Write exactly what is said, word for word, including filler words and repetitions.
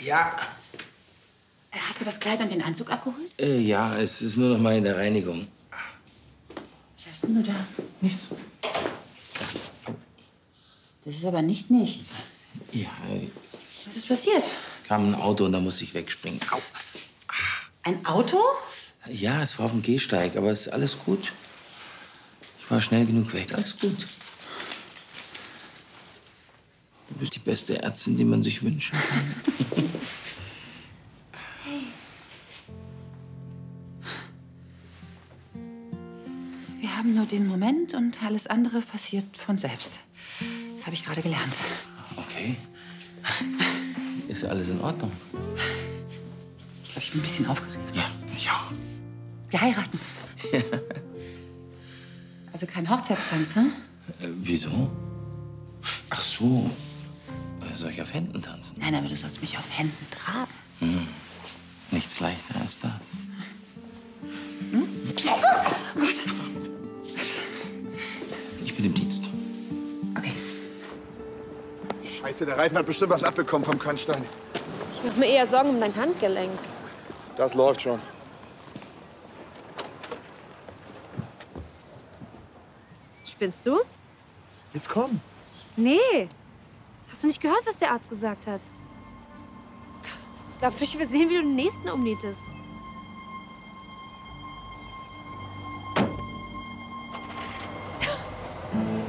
Ja. Hast du das Kleid und den Anzug abgeholt? Äh, ja, es ist nur noch mal in der Reinigung. Was hast denn du da? Nichts. Das ist aber nicht nichts. Ja, es Was ist passiert? kam ein Auto und da musste ich wegspringen. Au. Ein Auto? Ja, es war auf dem Gehsteig, aber es ist alles gut. Ich war schnell genug weg. Alles gut. Du bist die beste Ärztin, die man sich wünschen kann. Hey. Wir haben nur den Moment und alles andere passiert von selbst. Das habe ich gerade gelernt. Okay. Ist alles in Ordnung? Ich glaube, ich bin ein bisschen aufgeregt. Ja, ich auch. Wir heiraten. Ja. Also kein Hochzeitstanz, ne? Äh, wieso? Ach so. Äh, Soll ich auf Händen tanzen? Nein, aber du sollst mich auf Händen tragen. Hm. Nichts leichter als das. Hm? Oh Gott. Ich bin im Dienst. Okay. Scheiße, der Reifen hat bestimmt was abbekommen vom Kannstein. Ich mache mir eher Sorgen um dein Handgelenk. Das läuft schon. Spinnst du? Jetzt komm. Nee. Hast du nicht gehört, was der Arzt gesagt hat? Glaubst du, ich will sehen, wie du den nächsten umnietest?